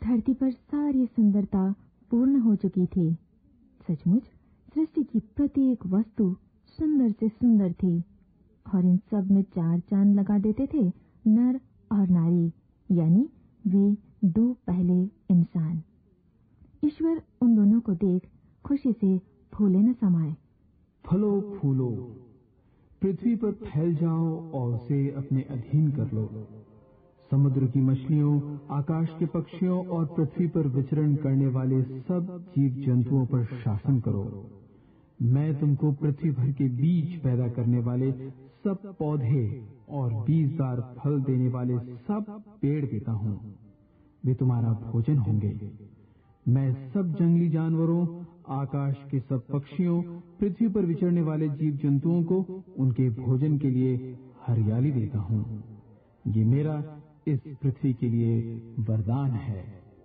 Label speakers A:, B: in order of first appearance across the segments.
A: धरती पर सारी सुंदरता पूर्ण हो चुकी थी। सचमुच सृष्टि की प्रत्येक वस्तु सुंदर से सुंदर थी और इन सब में चार चांद लगा देते थे नर और नारी, यानी वे दो पहले इंसान। ईश्वर उन दोनों को देख खुशी से फूले न समाये।
B: फलो फूलो, पृथ्वी पर फैल जाओ और उसे अपने अधीन कर लो। समुद्र की मछलियों, आकाश के पक्षियों और पृथ्वी पर विचरण करने वाले सब जीव जंतुओं पर शासन करो। मैं तुमको पृथ्वी भर के बीज पैदा करने वाले सब पौधे और बीजदार फल देने वाले सब पेड़ देता हूँ। वे तुम्हारा भोजन होंगे। मैं सब जंगली जानवरों, आकाश के सब पक्षियों, पृथ्वी पर विचरने वाले जीव जंतुओं को उनके भोजन के लिए हरियाली देता हूँ। ये मेरा इस पृथ्वी के लिए वरदान है।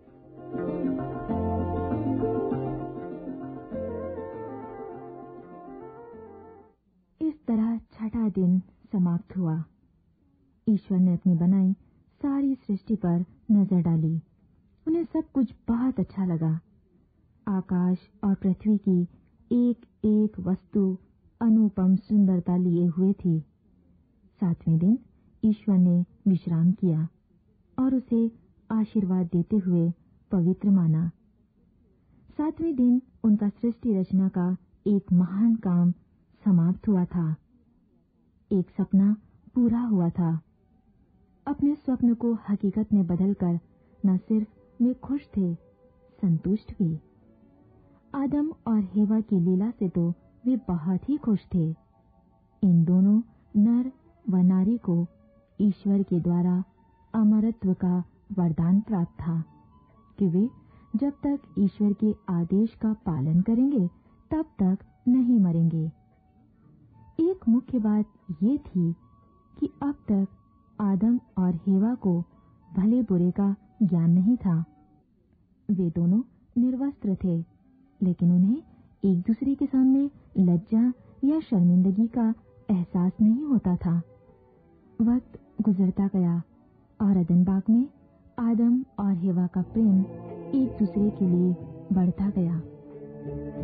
A: इस तरह छठा दिन समाप्त हुआ। ईश्वर ने अपनी बनाई सारी सृष्टि पर नजर डाली। उन्हें सब कुछ बहुत अच्छा लगा। आकाश और पृथ्वी की एक एक वस्तु अनुपम सुंदरता लिए हुए थी। सातवें दिन ईश्वर ने विश्राम किया और उसे आशीर्वाद देते हुए पवित्र माना। सातवें दिन उनका सृष्टि रचना का एक महान काम समाप्त हुआ था। एक सपना पूरा हुआ था। अपने स्वप्न को हकीकत में बदलकर न सिर्फ वे खुश थे, संतुष्ट भी। आदम और हेवा की लीला से तो वे बहुत ही खुश थे। इन दोनों नर व नारी को ईश्वर के द्वारा अमरत्व का वरदान प्राप्त था कि वे जब तक ईश्वर के आदेश का पालन करेंगे तब तक नहीं मरेंगे। एक मुख्य बात ये थी कि अब तक आदम और हेवा को भले बुरे का ज्ञान नहीं था। वे दोनों निर्वस्त्र थे, लेकिन उन्हें एक दूसरे के सामने लज्जा या शर्मिंदगी का एहसास नहीं होता था। वक्त गुजरता गया और अदन बाग में आदम और हेवा का प्रेम एक दूसरे के लिए बढ़ता गया।